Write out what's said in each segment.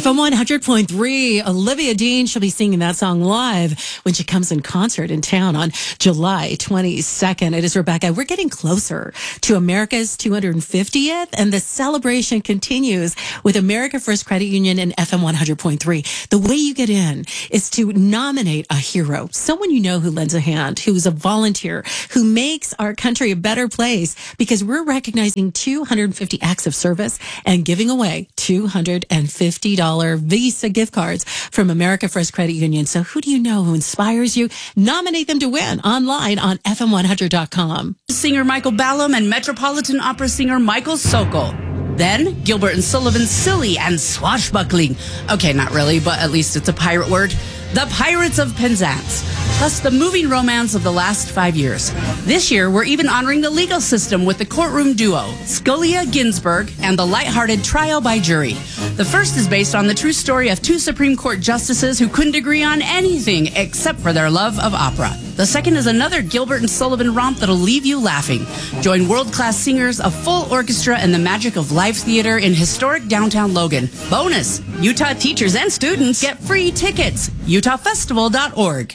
FM 100.3, Olivia Dean, she'll be singing that song live when she comes in concert in town on July 22nd. It is Rebecca. We're getting closer to America's 250th, and the celebration continues with America First Credit Union and FM 100.3. The way you get in is to nominate a hero, someone you know who lends a hand, who's a volunteer, who makes our country a better place, because we're recognizing 250 acts of service and giving away $250 Visa gift cards from America First Credit Union. So who do you know who inspires you? Nominate them to win online on FM100.com. Singer Michael Ballum and Metropolitan Opera singer Michael Sokol. Then Gilbert and Sullivan's Silly and Swashbuckling. Okay, not really, but at least it's a pirate word. The Pirates of Penzance. Plus the moving romance of the last 5 years. This year, we're even honoring the legal system with the courtroom duo, Scalia Ginsburg and the lighthearted Trial by Jury. The first is based on the true story of two Supreme Court justices who couldn't agree on anything except for their love of opera. The second is another Gilbert and Sullivan romp that'll leave you laughing. Join world-class singers, a full orchestra, and the magic of live theater in historic downtown Logan. Bonus, Utah teachers and students get free tickets. UtahFestival.org.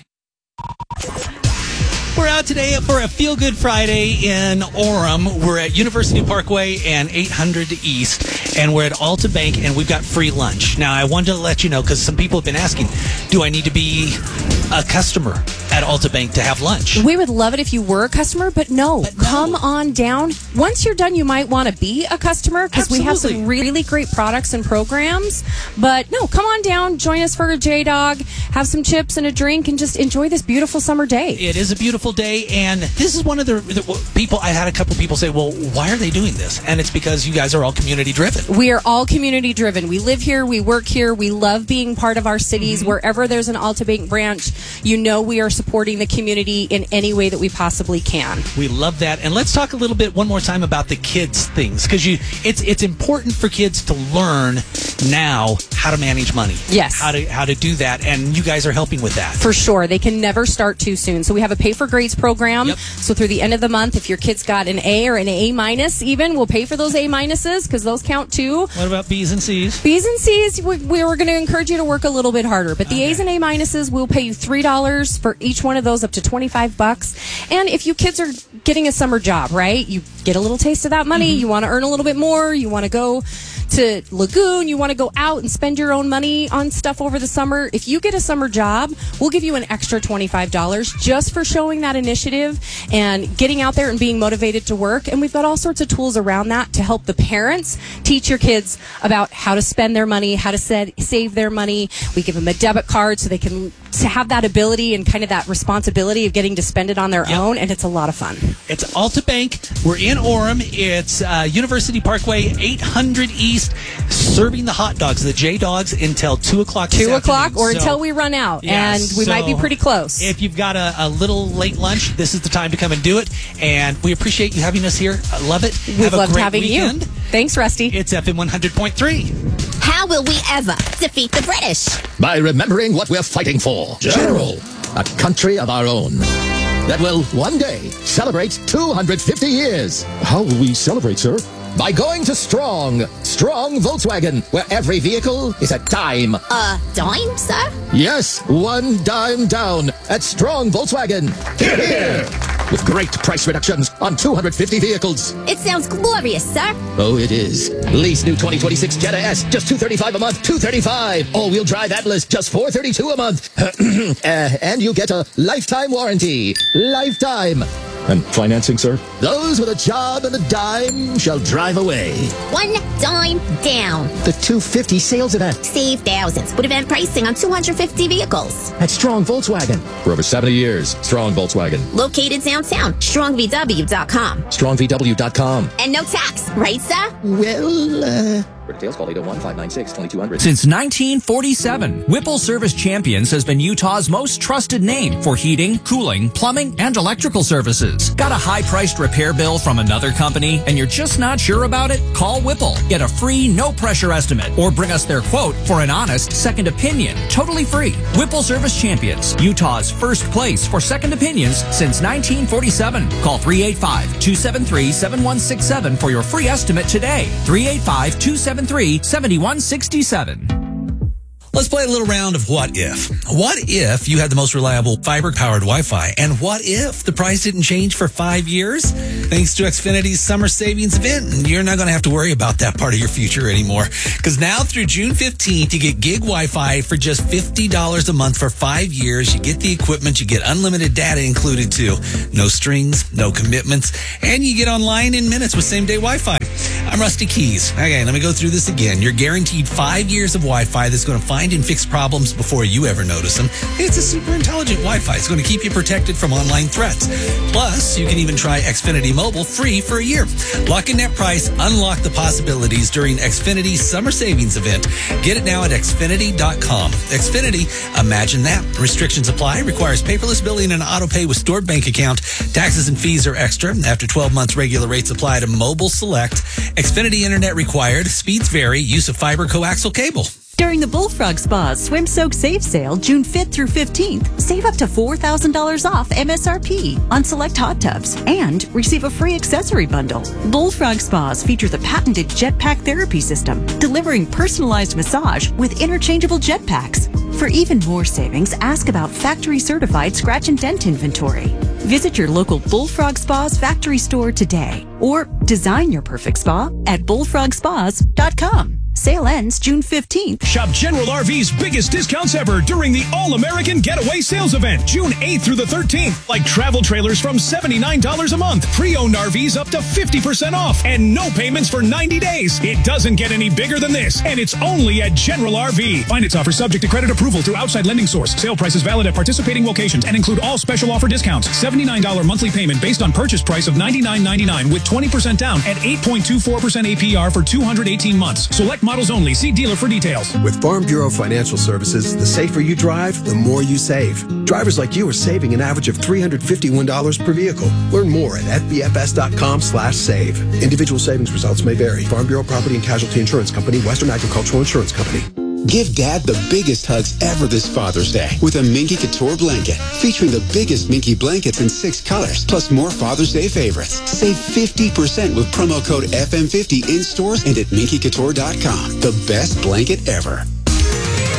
We're out today for a Feel Good Friday in Orem. We're at University Parkway and 800 East, and we're at Alta Bank, and we've got free lunch. Now, I wanted to let you know, because some people have been asking, do I need to be a customer at Alta Bank to have lunch? We would love it if you were a customer, but no. Come on down. Once you're done, you might want to be a customer, because we have some really great products and programs. But no, come on down, join us for a J-Dog, have some chips and a drink, and just enjoy this beautiful summer day. It is a beautiful day, and this is one of the people, I had a couple people say, well, why are they doing this? And it's because you guys are all community driven. We are all community driven. We live here, we work here, we love being part of our cities. Wherever there's an Alta Bank branch, you know we are supporting the community in any way that we possibly can. We love that. And let's talk a little bit one more time about the kids things, because it's important for kids to learn now how to manage money. Yes. How to do that, and you guys are helping with that. For sure. They can never start too soon. So we have a pay for grades program. Yep. So through the end of the month, if your kid's got an A or an A minus even, we'll pay for those A minuses, because those count too. What about B's and C's? B's and C's, we were going to encourage you to work a little bit harder. But the A's and A minuses, we'll pay you $3 for each one of those, up to $25. And if you kids are getting a summer job, right, you get a little taste of that money, you want to earn a little bit more, you want to go to Lagoon, you want to go out and spend your own money on stuff over the summer. If you get a summer job, we'll give you an extra $25 just for showing that initiative and getting out there and being motivated to work. And we've got all sorts of tools around that to help the parents teach your kids about how to spend their money, how to save their money. We give them a debit card so they can have that ability and kind of that responsibility of getting to spend it on their own, and it's a lot of fun. It's Alta Bank. We're in Orem. It's University Parkway, 800 East, serving the hot dogs, the J-Dogs, until 2 o'clock this 2 o'clock afternoon. or until we run out, and we might be pretty close. If you've got a little late lunch, this is the time to come and do it, and we appreciate you having us here. I love it. We've loved great having weekend. you. Thanks, Rusty. It's FM 100.3. How will we ever defeat the British? By remembering what we're fighting for. General. A country of our own that will one day celebrate 250 years. How will we celebrate, sir? By going to Strong Volkswagen, where every vehicle is a dime. A dime, sir? Yes, one dime down at Strong Volkswagen. Here, here. With great price reductions on 250 vehicles. It sounds glorious, sir. Oh, it is. Lease new 2026 Jetta S, just $235 a month. $235. All-wheel drive Atlas, just $432 a month. And you get a lifetime warranty. Lifetime. And financing, sir? Those with a job and a dime shall drive away. One dime down. The 250 sales event. Save thousands with event pricing on 250 vehicles. At Strong Volkswagen. For over 70 years, Strong Volkswagen. Located downtown. StrongVW.com. StrongVW.com. And no tax, right, sir? Well, For details, call 801-596-2200. Since 1947, Whipple Service Champions has been Utah's most trusted name for heating, cooling, plumbing, and electrical services. Got a high-priced repair bill from another company and you're just not sure about it? Call Whipple. Get a free, no-pressure estimate or bring us their quote for an honest second opinion. Totally free. Whipple Service Champions, Utah's first place for second opinions since 1947. Call 385-273-7167 for your free estimate today. 385-273-7167. Let's play a little round of what if. What if you had the most reliable fiber-powered Wi-Fi? And what if the price didn't change for 5 years? Thanks to Xfinity's summer savings event, you're not going to have to worry about that part of your future anymore. Because now through June 15th, you get gig Wi-Fi for just $50 a month for 5 years. You get the equipment, you get unlimited data included too. No strings, no commitments, and you get online in minutes with same-day Wi-Fi. I'm Rusty Keys. Okay, let me go through this again. You're guaranteed 5 years of Wi-Fi that's going to find and fix problems before you ever notice them. It's a super intelligent Wi-Fi. It's going to keep you protected from online threats. Plus, you can even try Xfinity Mobile free for a year. Lock in that price, unlock the possibilities during Xfinity's summer savings event. Get it now at Xfinity.com. Xfinity, imagine that. Restrictions apply. Requires paperless billing and auto pay with stored bank account. Taxes and fees are extra. After 12 months, regular rates apply to Mobile Select. Xfinity Internet required. Speeds vary. Use of fiber coaxial cable. During the Bullfrog Spas Swim Soak Save Sale, June 5th through 15th, save up to $4,000 off MSRP on select hot tubs and receive a free accessory bundle. Bullfrog Spas feature the patented Jetpack Therapy System, delivering personalized massage with interchangeable jetpacks. For even more savings, ask about factory-certified scratch and dent inventory. Visit your local Bullfrog Spas factory store today or design your perfect spa at bullfrogspas.com. Sale ends June 15th. Shop General RV's biggest discounts ever during the All-American Getaway Sales Event, June 8th through the 13th. Like travel trailers from $79 a month, pre-owned RVs up to 50% off, and no payments for 90 days. It doesn't get any bigger than this, and it's only at General RV. Finance offer subject to credit approval through outside lending source. Sale prices valid at participating locations and include all special offer discounts. $79 monthly payment based on purchase price of $99.99 with 20% down at 8.24% APR for 218 months. Select models only. See dealer for details. With Farm Bureau Financial Services, the safer you drive, the more you save. Drivers like you are saving an average of $351 per vehicle. Learn more at fbfs.com/save. Individual savings results may vary. Farm Bureau Property and Casualty Insurance Company, Western Agricultural Insurance Company. Give Dad the biggest hugs ever this Father's Day with a Minky Couture blanket featuring the biggest Minky blankets in 6 colors, plus more Father's Day favorites. Save 50% with promo code FM50 in stores and at minkycouture.com. The best blanket ever.